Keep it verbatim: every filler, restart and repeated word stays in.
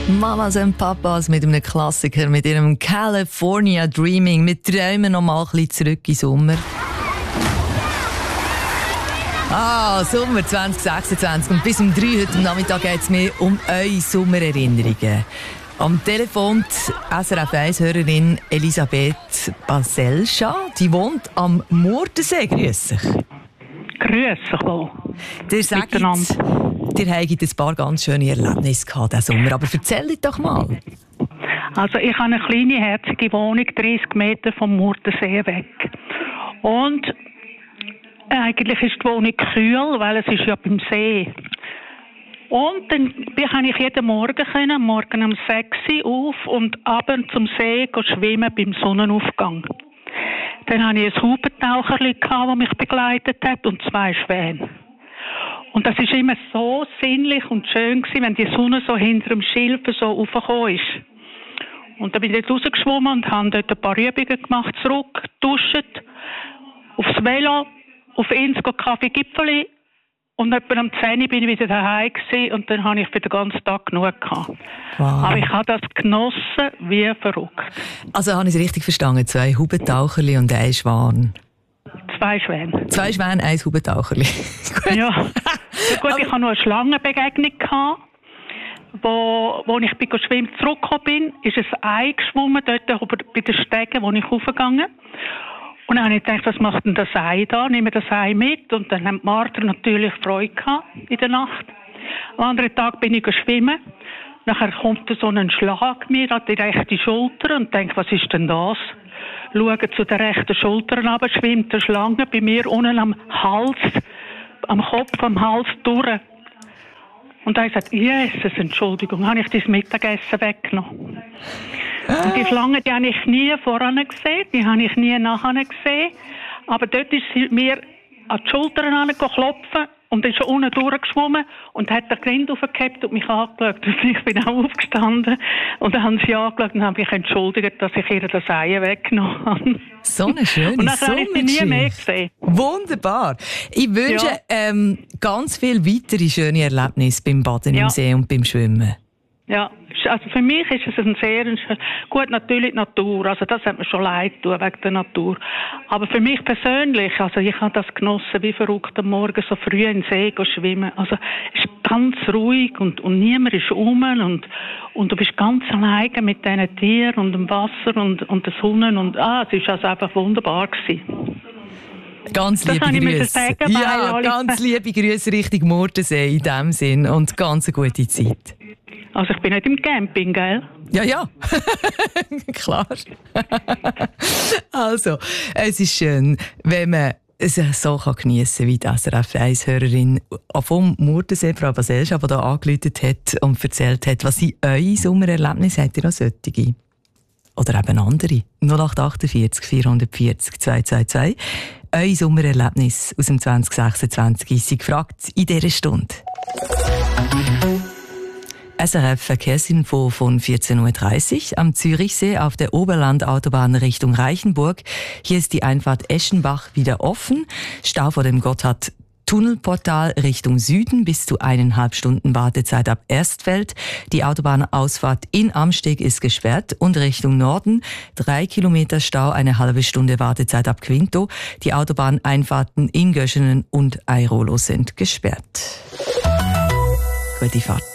Mamas und Papas mit einem Klassiker, mit ihrem California Dreaming. Wir träumen noch mal ein bisschen zurück in den Sommer. Ah, Sommer zwanzig sechsundzwanzig. Und bis um drei heute Nachmittag geht es mir um eure Sommererinnerungen. Am Telefon die S R F eins-Hörerin Elisabeth Baselscha. Die wohnt am Murtensee. Grüß dich. Grüß dich wohl. Der sagt, ihr habt ein paar ganz schöne Erlebnisse gehabt diesen Sommer. Aber erzähl doch mal. Also ich habe eine kleine, herzige Wohnung, dreißig Meter vom Murtensee weg. Und eigentlich ist die Wohnung kühl, weil es ist ja beim See. Und dann kann ich jeden Morgen können, am Morgen um sechs Uhr auf und abends zum See schwimmen beim Sonnenaufgang. Dann hatte ich ein Hubentaucherli, das mich begleitet hat, und zwei Schwäne. Und das war immer so sinnlich und schön, wenn die Sonne so hinter dem Schilfen so raufgekommen ist. Und dann bin ich dort rausgeschwommen und habe dort ein paar Übungen gemacht, zurück, geduscht, aufs Velo, auf Innsbruck Kaffee Gipfeli. Und etwa um zehn Uhr bin ich wieder daheim gewesen, und dann habe ich für den ganzen Tag genug gehabt. Wow. Aber ich habe das genossen wie verrückt. Also habe ich es richtig verstanden? Zwei Hubentaucherli und ein Schwan? Zwei Schwäne. Zwei Schwäne, ein Hubentaucherli. Ja. Ja gut, ich hatte noch eine Schlangenbegegnung gehabt, wo, wo ich bin schwimmen zurückgekommen bin, ist ein Ei geschwommen, dort bei den Stegen, wo ich raufgegangen. Und dann habe ich gedacht, was macht denn das Ei da? Nehme das Ei mit. Und dann haben die Marder natürlich Freude gehabt in der Nacht. Am anderen Tag bin ich schwimmen. Nachher kommt so ein Schlag mir an die rechte Schulter und denke, was ist denn das? Schaue zu der rechten Schulter runter, schwimmt eine Schlange bei mir unten am Hals, am Kopf, am Hals durch. Und dann habe ich gesagt, Jesus, Entschuldigung, habe ich das Mittagessen weggenommen. Und die Schlange, die habe ich nie voran gesehen, die habe ich nie nachher gesehen. Aber dort ist sie mir an die Schultern klopfen und ist schon unten durchgeschwommen und hat den Grind aufgehabt und mich angeschaut. Und ich bin auch aufgestanden und dann haben sie angeschaut und habe mich entschuldigt, dass ich ihr das Ei weggenommen habe. So eine schöne Und dann habe ich sie nie mehr gesehen. Wunderbar. Ich wünsche Ja. ähm, ganz viele weitere schöne Erlebnisse beim Baden Ja. im See und beim Schwimmen. Ja, also für mich ist es ein sehr gut, natürlich die Natur, also das hat mir schon leid tun wegen der Natur. Aber für mich persönlich, also ich habe das genossen, wie verrückt am Morgen so früh in den See schwimmen. Also es ist ganz ruhig und, und niemand ist rum und, und du bist ganz alleine mit diesen Tieren und dem Wasser und, und der Sonne und ah, es war also einfach wunderbar gewesen. Ganz Das liebe habe ich Grüße. sagen, weil Ja, alle- ganz liebe Grüße Richtung Murtensee in diesem Sinn und ganz eine gute Zeit. Also ich bin nicht im Camping, gell? Ja, ja, klar. Also, es ist schön, wenn man es so geniessen kann, wie die S R F eins-Hörerin vom Murtensee, Frau Baselscha, die hier angerufen hat und erzählt hat, was sind eure Sommererlebnisse, habt ihr noch solche? Oder eben andere. null acht acht vier vierhundertvierzig zweihundertzweiundzwanzig. Eure Sommererlebnisse aus dem zwanzig sechsundzwanzig sind gefragt in dieser Stunde. S R F Verkehrsinfo von vierzehn Uhr dreißig am Zürichsee auf der Oberlandautobahn Richtung Reichenburg. Hier ist die Einfahrt Eschenbach wieder offen. Stau vor dem Gotthard Tunnelportal Richtung Süden bis zu eineinhalb Stunden Wartezeit ab Erstfeld. Die Autobahnausfahrt in Amsteg ist gesperrt und Richtung Norden drei Kilometer Stau, eine halbe Stunde Wartezeit ab Quinto. Die Autobahneinfahrten in Göschenen und Airolo sind gesperrt. Gute Fahrt.